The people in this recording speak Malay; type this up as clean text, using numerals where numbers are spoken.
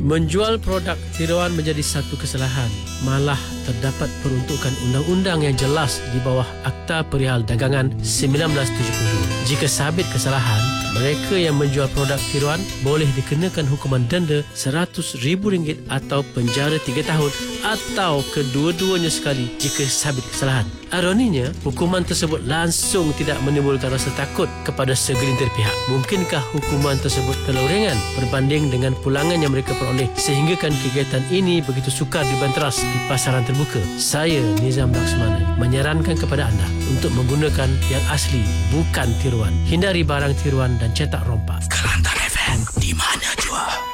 Menjual produk tiruan menjadi satu kesalahan. Malah terdapat peruntukan undang-undang yang jelas di bawah Akta Perihal Dagangan 1972. Jika sabit kesalahan, mereka yang menjual produk tiruan boleh dikenakan hukuman denda RM100,000 atau penjara 3 tahun atau kedua-duanya sekali jika sabit kesalahan. Ironinya, hukuman tersebut langsung tidak menimbulkan rasa takut kepada segelintir pihak. Mungkinkah hukuman tersebut terlalu ringan berbanding dengan pulangan yang mereka peroleh sehinggakan kegiatan ini begitu sukar dibanteras di pasaran terbuka? Saya, Nizam Laksmana, menyarankan kepada anda untuk menggunakan yang asli, bukan tiruan. Hindari barang tiruan dan cetak rompak. Kelantan FM, di mana jua?